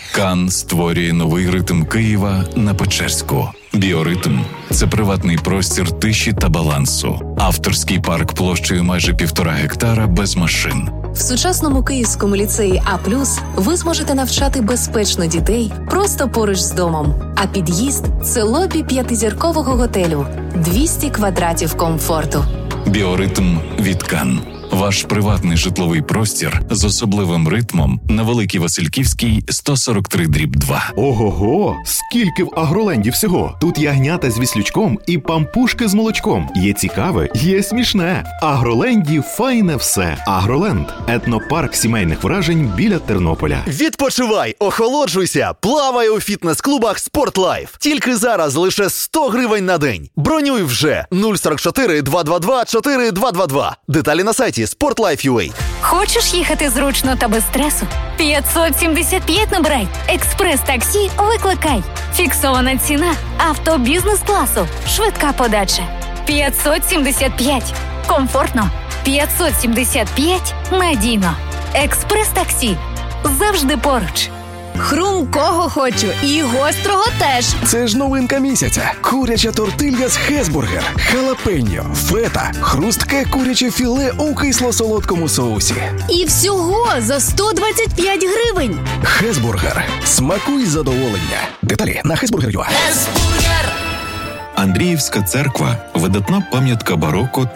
Кан створює новий ритм Києва на Печерську. Біоритм – це приватний простір тиші та балансу. Авторський парк площею майже 1,5 гектара без машин. В сучасному Київському ліцеї А+, ви зможете навчати безпечно дітей просто поруч з домом. А під'їзд – це лобі 5-зіркового готелю. 200 квадратів комфорту. Біоритм від Кан. Ваш приватний житловий простір з особливим ритмом на Великій Васильківській, 143/2. Ого-го! Скільки в Агроленді всього! Тут ягнята з віслючком і пампушки з молочком. Є цікаве, є смішне. В Агроленді файне все. Агроленд – етнопарк сімейних вражень біля Тернополя. Відпочивай, охолоджуйся, плавай у фітнес-клубах «Спортлайф». Тільки зараз лише 100 гривень на день. Бронюй вже 044 222 4222. Деталі на сайті Sportlife.ua. Хочеш їхати зручно та без стресу? 575 набирай. Експрес-таксі викликай. Фіксована ціна. Авто бізнес-класу. Швидка подача. 575. Комфортно. 575. Надійно. Експрес-таксі. Завжди поруч. Хрумкого хочу і гострого теж. Це ж новинка місяця. Куряча тортилья з Хесбургер, халапеньо, фета, хрустке куряче філе у кисло-солодкому соусі. І всього за 125 гривень. Хесбургер. Смакуй задоволення. Деталі на Хесбургер.ua. Андріївська церква – видатна пам'ятка бароко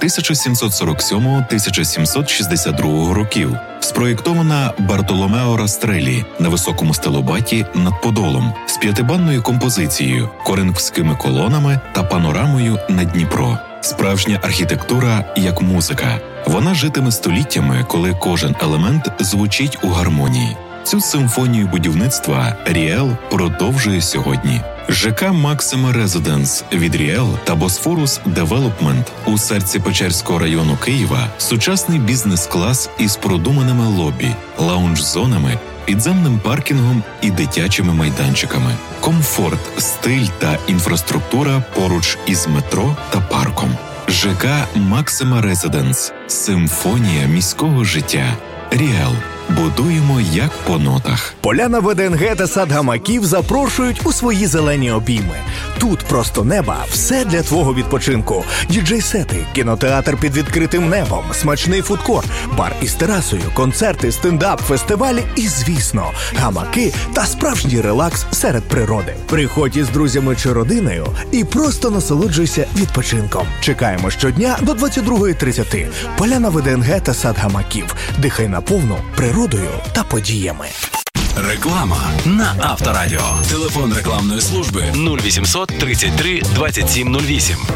1747-1762 років, спроєктована Бартоломео Растреллі на високому стелобаті над Подолом з 5-банною композицією, коринфськими колонами та панорамою на Дніпро. Справжня архітектура як музика. Вона житиме століттями, коли кожен елемент звучить у гармонії. Цю симфонію будівництва Ріел продовжує сьогодні. ЖК «Максима Резиденс» від Ріел та Босфорус Девелопмент у серці Печерського району Києва – сучасний бізнес-клас із продуманими лобі, лаунж-зонами, підземним паркінгом і дитячими майданчиками. Комфорт, стиль та інфраструктура поруч із метро та парком. ЖК «Максима Резиденс» – симфонія міського життя. Ріел. Будуємо як по нотах. Поляна ВДНГ та сад гамаків запрошують у свої зелені обійми. Тут просто неба, все для твого відпочинку. Діджей-сети, кінотеатр під відкритим небом, смачний фудкорт, бар із терасою, концерти, стендап, фестивалі і, звісно, гамаки та справжній релакс серед природи. Приходь із друзями чи родиною і просто насолоджуйся відпочинком. Чекаємо щодня до 22:30. Поляна ВДНГ та сад гамаків. Дихай наповну природою та подіями. Реклама на Авторадіо. Телефон рекламної служби 0800 33 27 08.